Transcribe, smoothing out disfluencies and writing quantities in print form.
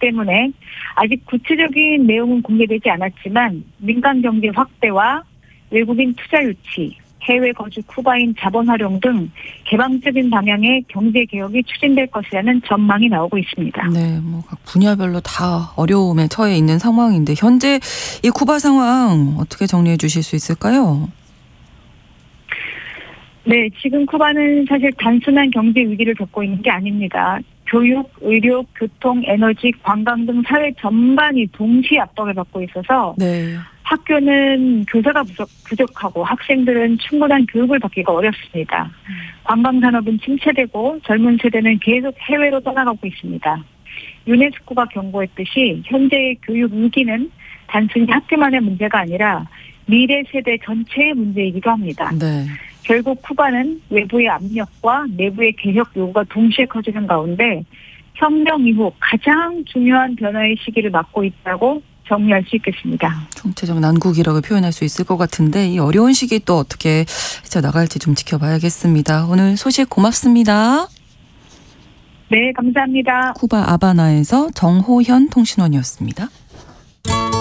때문에 아직 구체적인 내용은 공개되지 않았지만 민간 경제 확대와 외국인 투자 유치, 해외 거주 쿠바인 자본 활용 등 개방적인 방향의 경제 개혁이 추진될 것이라는 전망이 나오고 있습니다. 네, 각 분야별로 다 어려움에 처해 있는 상황인데 현재 이 쿠바 상황 어떻게 정리해 주실 수 있을까요? 네, 지금 쿠바는 사실 단순한 경제 위기를 겪고 있는 게 아닙니다. 교육, 의료, 교통, 에너지, 관광 등 사회 전반이 동시에 압박을 받고 있어서 네. 학교는 교사가 부족하고 학생들은 충분한 교육을 받기가 어렵습니다. 관광산업은 침체되고 젊은 세대는 계속 해외로 떠나가고 있습니다. 유네스코가 경고했듯이 현재의 교육 위기는 단순히 학교만의 문제가 아니라 미래 세대 전체의 문제이기도 합니다. 네. 결국 쿠바는 외부의 압력과 내부의 개혁 요구가 동시에 커지는 가운데 혁명 이후 가장 중요한 변화의 시기를 맞고 있다고 정리할 수 있겠습니다. 총체적 난국이라고 표현할 수 있을 것 같은데 이 어려운 시기 또 어떻게 헤쳐나갈지 좀 지켜봐야겠습니다. 오늘 소식 고맙습니다. 네, 감사합니다. 쿠바 아바나에서 정호현 통신원이었습니다.